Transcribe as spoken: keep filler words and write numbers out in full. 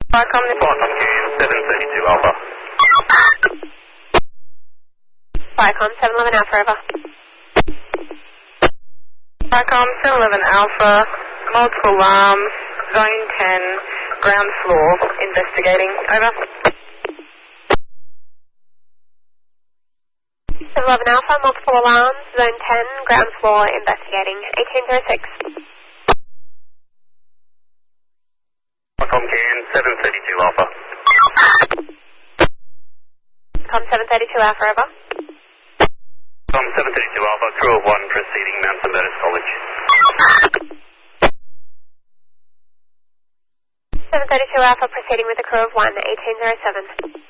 Qualcomm, Qualcomm Canyon seven thirty-two Alpha. Qualcomm seven eleven Alpha, over. Qualcomm seven eleven Alpha, multiple alarms, zone ten, ground floor, investigating, over. seven eleven Alpha, multiple alarms, zone ten, ground floor, investigating, eighteen oh six. Qualcomm Canyon seven thirty-two Alpha. Com seven thirty-two Alpha, over. Qualcomm seven thirty-two Alpha, crew of one proceeding Mount Saint Bernard's College. seven thirty-two Alpha, proceeding with a crew of one, eighteen oh seven.